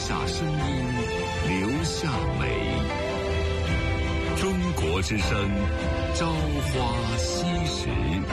下声音，留下美。中国之声，朝花夕拾。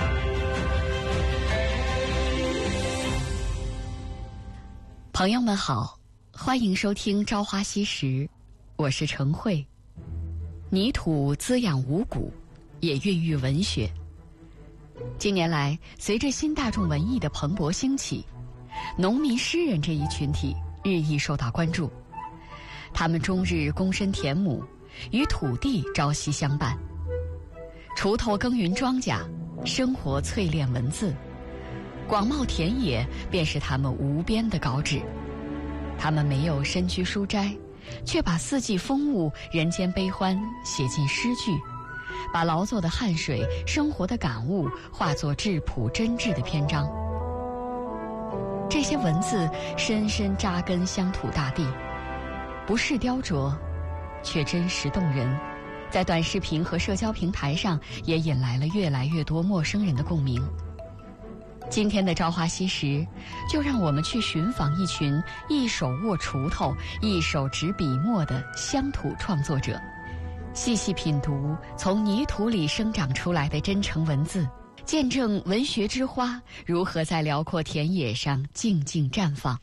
朋友们好，欢迎收听《朝花夕拾》，我是程慧。泥土滋养五谷，也孕育文学。近年来，随着新大众文艺的蓬勃兴起，农民诗人这一群体日益受到关注。他们终日躬身田亩，与土地朝夕相伴。锄头耕耘庄稼，生活淬炼文字。广袤田野便是他们无边的稿纸。他们没有身居书斋，却把四季风物、人间悲欢写进诗句，把劳作的汗水、生活的感悟化作质朴真挚的篇章。这些文字深深扎根乡土大地，不是雕琢，却真实动人，在短视频和社交平台上也引来了越来越多陌生人的共鸣。今天的朝花夕拾，就让我们去寻访一群一手握锄头、一手执笔墨的乡土创作者，细细品读从泥土里生长出来的真诚文字，见证文学之花如何在辽阔田野上静静绽放。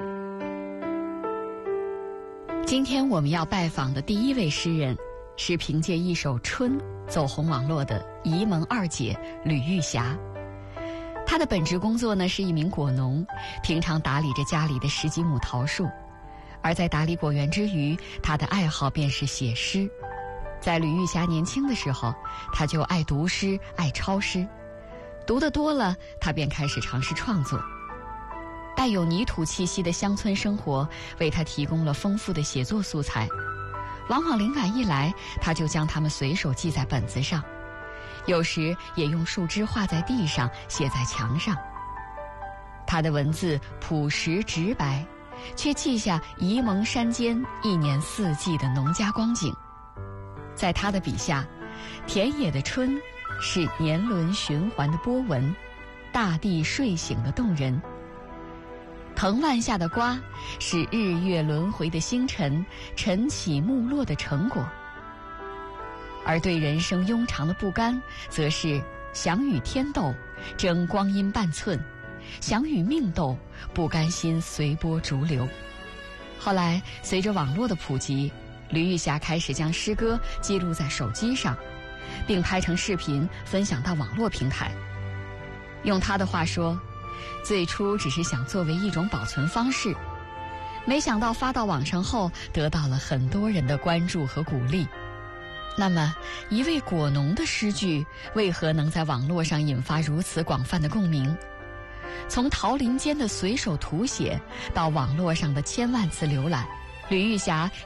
今天我们要拜访的第一位诗人，是凭借一首《春》走红网络的沂蒙二姐吕玉霞。她的本职工作呢是一名果农，平常打理着家里的10几亩桃树，而在打理果园之余，她的爱好便是写诗。在吕玉霞年轻的时候，她就爱读诗，爱抄诗，读得多了，她便开始尝试创作。带有泥土气息的乡村生活为她提供了丰富的写作素材，往往灵感一来，她就将它们随手记在本子上，有时也用树枝画在地上，写在墙上。他的文字朴实直白，却记下沂蒙山间一年四季的农家光景。在他的笔下，田野的春是年轮循环的波纹，大地睡醒的动人。藤蔓下的瓜是日月轮回的星辰，晨起暮落的成果。而对人生庸常的不甘，则是想与天斗，争光阴半寸；想与命斗，不甘心随波逐流。后来，随着网络的普及，吕玉霞开始将诗歌记录在手机上，并拍成视频分享到网络平台。用她的话说，最初只是想作为一种保存方式，没想到发到网上后，得到了很多人的关注和鼓励。那么，一位果农的诗句为何能在网络上引发如此广泛的共鸣？从桃林间的随手涂写到网络上的千万次浏览，吕玉霞